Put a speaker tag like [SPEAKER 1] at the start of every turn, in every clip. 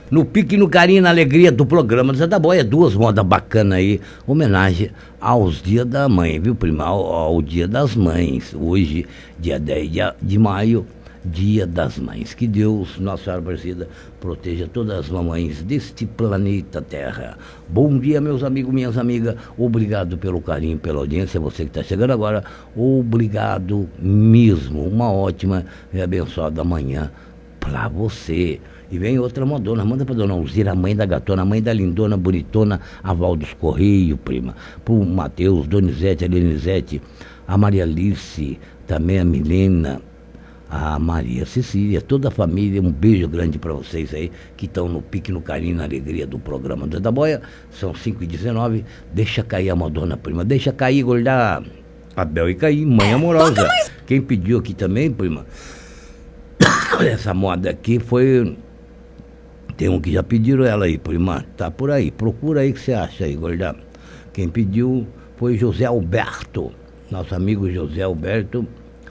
[SPEAKER 1] no pique, no carinho, na alegria do programa do Zé da Boia. Duas modas bacanas aí, homenagem aos dias da mãe, viu, prima? Ao dia das mães, hoje, dia 10 de maio, dia das mães. Que Deus, Nossa Senhora Aparecida, proteja todas as mamães deste planeta Terra. Bom dia, meus amigos, minhas amigas, obrigado pelo carinho, pela audiência, você que está chegando agora, obrigado mesmo, uma ótima e abençoada manhã pra você. E vem outra modona, manda pra dona Alzira, a mãe da gatona, a mãe da lindona, bonitona, a Val dos Correios, prima, pro Matheus, Donizete, a Lenizete, a Maria Alice, também a Milena, a Maria Cecília, toda a família, um beijo grande pra vocês aí, que estão no pique, no carinho, na alegria do programa do Zé da Boia. São 5h19, deixa cair a modona, prima, deixa cair, gorda, Abel e cair, mãe amorosa. Quem pediu aqui também, prima, essa moda aqui foi... Tem um que já pediram ela aí, prima, tá por aí, procura aí o que você acha aí, gorda. Quem pediu foi José Alberto, nosso amigo José Alberto.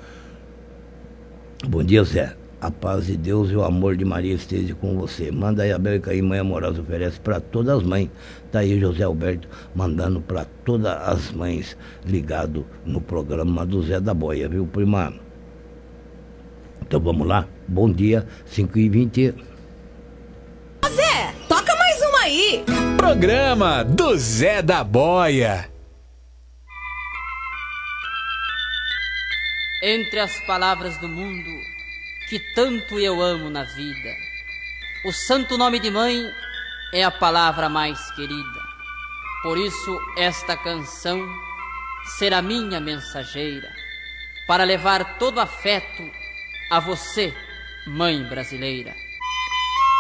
[SPEAKER 1] Bom dia, Zé. A paz de Deus e o amor de Maria esteja com você. Manda aí a Belca aí, mãe amorosa, oferece para todas as mães. Tá aí José Alberto mandando para todas as mães, ligado no programa do Zé da Boia, viu, prima? Então vamos lá, bom dia, 5h20.
[SPEAKER 2] Zé, toca mais uma aí.
[SPEAKER 3] Programa do Zé da Boia.
[SPEAKER 4] Entre as palavras do mundo que tanto eu amo na vida, o santo nome de mãe é a palavra mais querida. Por isso esta canção será minha mensageira, para levar todo afeto a você, mãe brasileira.